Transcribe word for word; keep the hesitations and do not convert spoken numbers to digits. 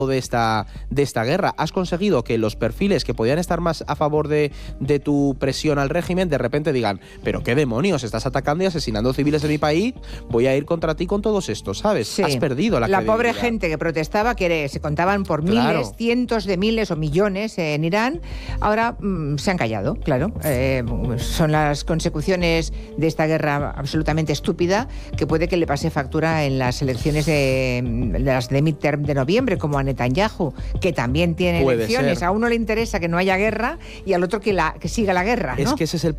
de esta, de esta guerra. Has conseguido que los perfiles que podían estar más a favor de, de tu presión al régimen de repente digan, pero qué demonios, estás atacando y asesinando civiles en mi país, voy a ir contra ti con todos estos, ¿sabes? Sí. Has perdido la La credibilidad. pobre gente que protestaba, que se contaban por miles, Claro. cientos de miles o millones en Irán, ahora mmm, se han callado, claro. Eh, son las consecuciones de esta guerra absolutamente estúpida que puede que le pase factura en las elecciones de, de las de midterm de noviembre, como a Netanyahu, que también tiene Puede elecciones. ser. A uno le interesa que no haya guerra y al otro que, la, que siga la guerra, ¿no? Es que ese es el